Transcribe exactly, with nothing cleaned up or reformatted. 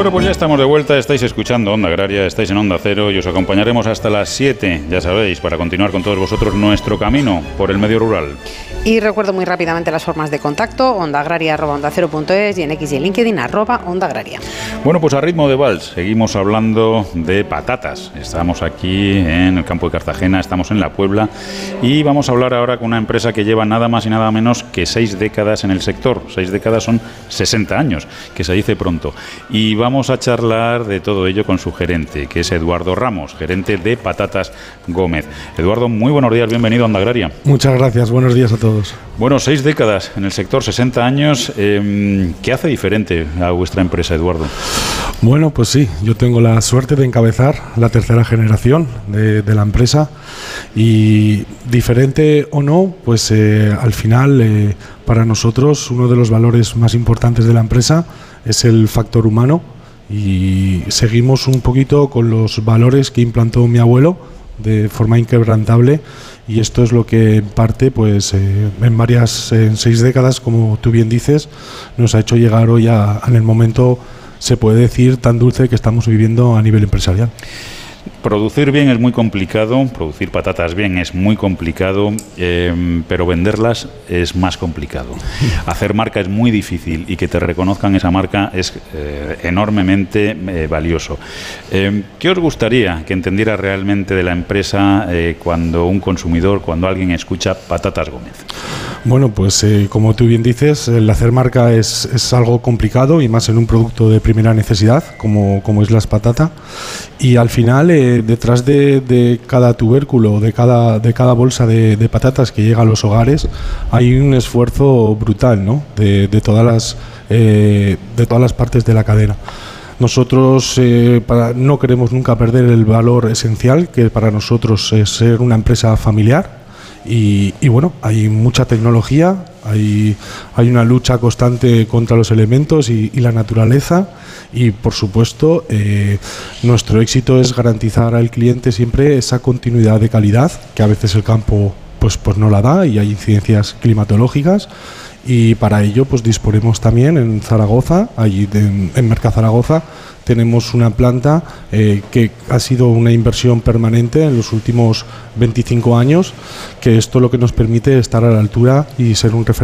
Bueno, pues ya estamos de vuelta, estáis escuchando Onda Agraria, estáis en Onda Cero y os acompañaremos hasta las siete, ya sabéis, para continuar con todos vosotros nuestro camino por el medio rural. Y recuerdo muy rápidamente las formas de contacto: ondaagraria arroba onda cero punto es y en X y en LinkedIn arroba Onda Agraria. Bueno, pues a ritmo de vals, seguimos hablando de patatas. Estamos aquí en el campo de Cartagena, estamos en La Puebla y vamos a hablar ahora con una empresa que lleva nada más y nada menos que seis décadas en el sector. Seis décadas son sesenta años, que se dice pronto. Y vamos a charlar de todo ello con su gerente, que es Eduardo Ramos, gerente de Patatas Gómez. Eduardo, muy buenos días, bienvenido a Onda Agraria. Muchas gracias, buenos días a todos. Bueno, seis décadas en el sector, sesenta años. Eh, ¿Qué hace diferente a vuestra empresa, Eduardo? Bueno, pues sí, yo tengo la suerte de encabezar la tercera generación de, de la empresa y diferente o no, pues eh, al final eh, para nosotros uno de los valores más importantes de la empresa es el factor humano y seguimos un poquito con los valores que implantó mi abuelo de forma inquebrantable. Y esto es lo que en parte, pues eh, en varias, en seis décadas, como tú bien dices, nos ha hecho llegar hoy a, a en el momento, se puede decir, tan dulce que estamos viviendo a nivel empresarial. Producir bien es muy complicado, producir patatas bien es muy complicado, eh, pero venderlas es más complicado. Hacer marca es muy difícil y que te reconozcan esa marca es eh, enormemente eh, valioso. Eh, ¿Qué os gustaría que entendiera realmente de la empresa eh, cuando un consumidor, cuando alguien escucha Patatas Gómez? Bueno, pues eh, como tú bien dices, el hacer marca es, es algo complicado y más en un producto de primera necesidad como, como es las patatas. Y al final, eh, detrás de, de cada tubérculo, de cada, de cada bolsa de, de patatas que llega a los hogares, hay un esfuerzo brutal, ¿no? de, de, todas las, eh, de todas las partes de la cadena. Nosotros eh, para, no queremos nunca perder el valor esencial, que para nosotros es ser una empresa familiar. Y, y bueno, hay mucha tecnología, hay, hay una lucha constante contra los elementos y, y la naturaleza y por supuesto eh, nuestro éxito es garantizar al cliente siempre esa continuidad de calidad que a veces el campo pues, pues no la da y hay incidencias climatológicas. Y para ello pues disponemos también en Zaragoza, allí en, en Merca Zaragoza, tenemos una planta eh, que ha sido una inversión permanente en los últimos veinticinco años, que esto lo que nos permite estar a la altura y ser un referente